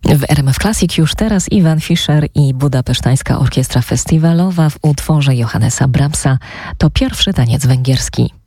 W RMF Classic już teraz Iwan Fischer i Budapesztańska Orkiestra Festiwalowa w utworze Johannesa Brahmsa. To pierwszy taniec węgierski.